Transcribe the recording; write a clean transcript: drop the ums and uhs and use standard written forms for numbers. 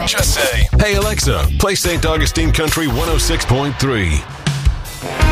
Just say, "Hey Alexa, play St. Augustine Country 106.3."